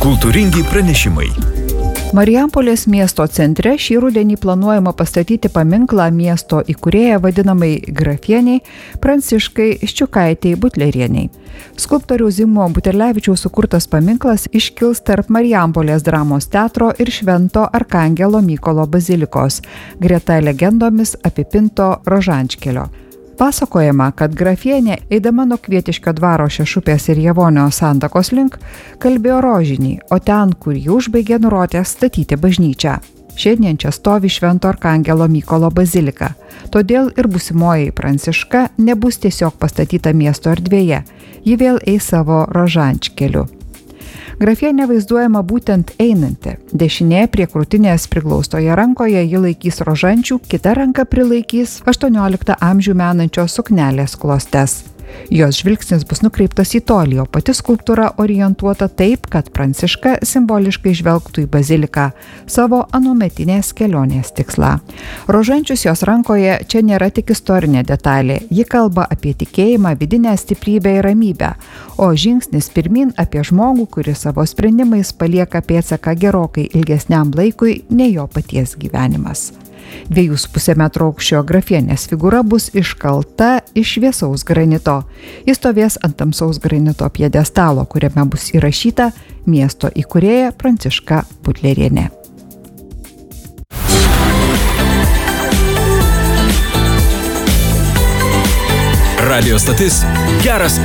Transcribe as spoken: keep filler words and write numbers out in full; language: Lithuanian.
Kultūringi pranešimai. Marijampolės miesto centre šį rudenį planuojama pastatyti paminklą miesto įkūrėją vadinamai grafieniai Pranciškai Ščiukaitei Butlerienei. Skulptoriaus Zigmo Buterlevičiaus sukurtas paminklas iškils tarp Marijampolės dramos teatro ir Švento Arkangelo Mykolo bazilikos, greta legendomis apipinto rožančkelio. Pasakojama, kad grafienė, eidama nuo Kvietiškio dvaro Šešupės ir Javonio santakos link, kalbėjo rožinį, o ten, kur jį užbaigė, nurodė statyti bažnyčią. Šiandien čia stovi Švento Arkangelo Mykolo bazilika. Todėl ir būsimoji Pranciška nebus tiesiog pastatyta miesto erdvėje, ji vėl eis savo rožančkeliu. Grafienė vaizduojama būtent einanti. Dešinėje prie krūtinės priglaustoje rankoje ji laikys rožančių, kita ranka prilaikys aštuonioliktą amžių menančios suknelės klostes. Jos žvilgsnis bus nukreiptas į tolį, o pati skulptūra orientuota taip, kad Pranciška simboliškai žvelgtų į baziliką, savo anuometinės kelionės tikslą. Rožančius jos rankoje čia nėra tik istorinė detalė, ji kalba apie tikėjimą, vidinę stiprybę ir ramybę, o žingsnis pirmin apie žmogų, kuris savo sprendimais palieka pėdsaką gerokai ilgesniam laikui nei jo paties gyvenimas. Dviejų su pusė metro aukščio grafienės figūra bus iškalta iš šviesaus granito. Jis stovės ant tamsaus granito pjedestalo, kuriame bus įrašyta miesto įkūrėja Pranciška Butlerienė. Radio stotis Geras